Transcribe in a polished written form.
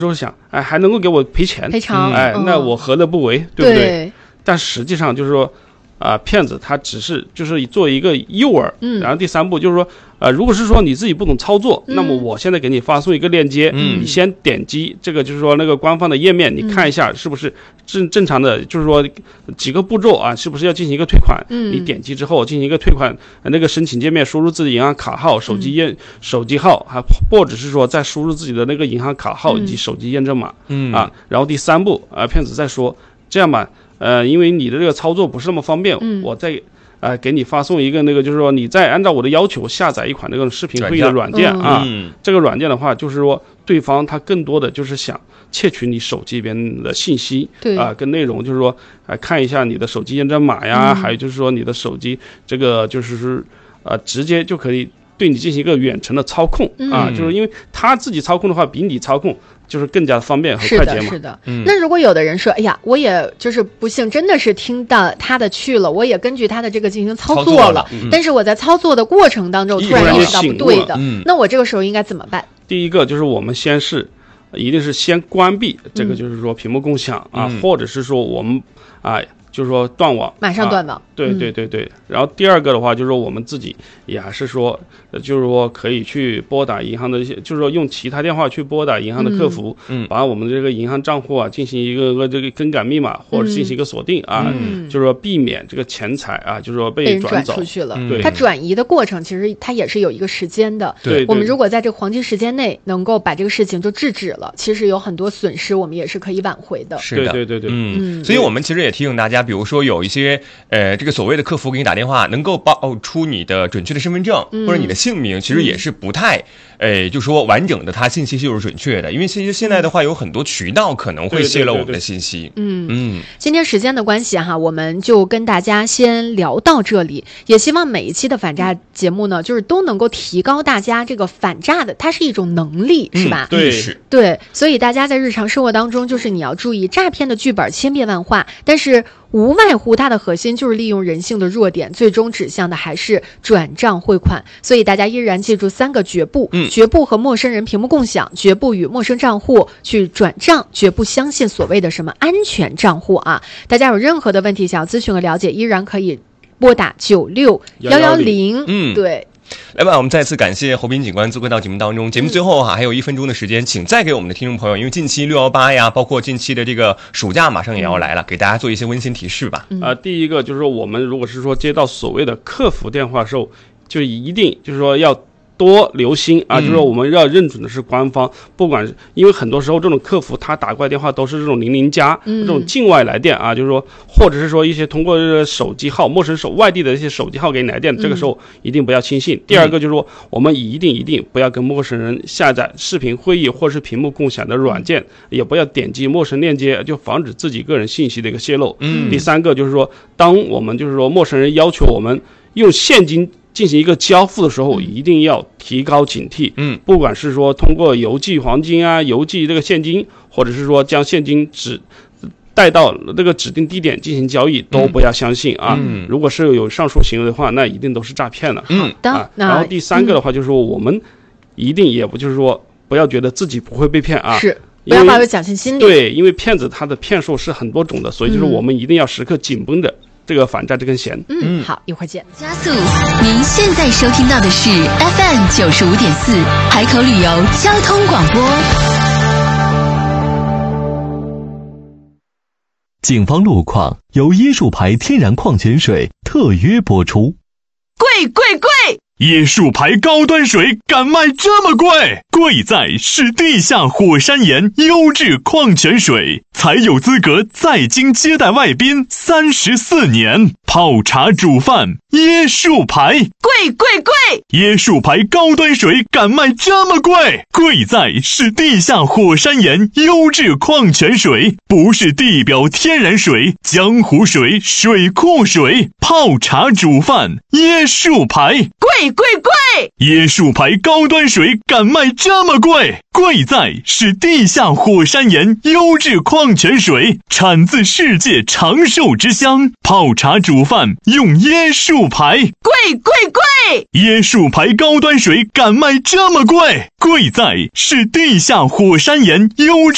候想，哎，还能够给我赔钱，哎，那我何乐不为，对不对？但实际上就是说，骗子他只是就是做一个诱饵，然后第三步就是说，如果是说你自己不懂操作，那么我现在给你发送一个链接，你先点击这个就是说那个官方的页面，你看一下是不是正常的，就是说几个步骤啊，是不是要进行一个退款？你点击之后进行一个退款，那个申请界面输入自己银行卡号、手机号，或者是说再输入自己的那个银行卡号以及手机验证码，然后第三步骗子再说这样吧。因为你的这个操作不是那么方便，我再给你发送一个那个，就是说你再按照我的要求下载一款那个视频会议的软件啊。这个软件的话，就是说对方他更多的就是想窃取你手机里边的信息，跟内容，就是说看一下你的手机验证码呀，还有就是说你的手机这个就是直接就可以对你进行一个远程的操控就是因为他自己操控的话，比你操控就是更加方便和快捷嘛。 是的。那如果有的人说，哎呀，我也就是不幸真的是听到他的去了，我也根据他的这个进行操作了，但是我在操作的过程当中突然意识到不对的，那我这个时候应该怎么办？ 第一个就是我们一定是先关闭这个就是说屏幕共享或者是说我们就是说断网， 马上断网。 对。然后第二个的话，就是说我们自己也还是说，就是说可以去拨打银行的一些，就是说用其他电话去拨打银行的客服，把我们的这个银行账户进行一个这个更改密码，或者进行一个锁定就是说避免这个钱财就是说被转走出去了。 对， 它转移的过程其实它也是有一个时间的。 对， 我们如果在这个黄金时间内能够把这个事情就制止了，其实有很多损失我们也是可以挽回的。 是的， 对。 所以我们其实也提醒大家，比如说有一些这个所谓的客服给你打电话，能够报出你的准确的身份证或者你的姓名，其实也是不太就说完整的，它信息就是准确的，因为其实现在的话有很多渠道可能会泄露我们的信息。 今天时间的关系我们就跟大家先聊到这里，也希望每一期的反诈节目呢，就是都能够提高大家这个反诈的，它是一种能力，是吧？ 对， 所以大家在日常生活当中，就是你要注意，诈骗的剧本千变万化，但是无外乎它的核心就是利用人性的弱点，最终指向的还是转账汇款。所以大家依然记住3个绝不：绝不和陌生人屏幕共享，绝不与陌生账户去转账，绝不相信所谓的什么安全账户大家有任何的问题想要咨询和了解，依然可以拨打96110。对。 来吧，我们再次感谢侯斌警官做客到节目当中。节目最后还有1分钟的时间，请再给我们的听众朋友，因为近期618呀，包括近期的这个暑假马上也要来了，给大家做一些温馨提示吧。 第一个就是说，我们如果是说接到所谓的客服电话的时候，就一定就是说要多留心就是说我们要认准的是官方，不管因为很多时候这种客服他打过来电话都是这种00+这种境外来电就是说或者是说一些通过手机号外地的一些手机号给你来电，这个时候一定不要轻信。第二个就是说我们一定不要跟陌生人下载视频会议或是屏幕共享的软件，也不要点击陌生链接，就防止自己个人信息的一个泄露。第三个就是说，当我们就是说陌生人要求我们用现金进行一个交付的时候，一定要提高警惕。不管是说通过邮寄黄金邮寄这个现金，或者是说将现金带到这个指定地点进行交易，都不要相信如果是有上述行为的话，那一定都是诈骗的。然后第三个的话，就是说我们一定也不就是说不要觉得自己不会被骗是。不要抱有侥幸心理。 对，因为骗子他的骗术是很多种的，所以就是我们一定要时刻紧绷着这个反诈这根弦。 好，一会儿见。 加速，您现在收听到的是 FM 95.4海口旅游交通广播。 警方路况由椰树牌天然矿泉水特约播出。 贵！ 椰树牌高端水敢卖这么贵？贵在是地下火山岩优质矿泉水，才有资格在京接待外宾34年。泡茶煮饭椰树牌， 贵！ 椰树牌高端水敢卖这么贵？贵在是地下火山岩优质矿泉水，不是地表天然水、江湖水、水库水。泡茶煮饭椰树牌， 贵！ 椰树牌高端水敢卖这么贵？贵在是地下火山岩优质矿泉水，产自世界长寿之乡。泡茶煮饭用椰树牌， 贵！ 椰树牌高端水敢卖这么贵？贵在是地下火山岩优质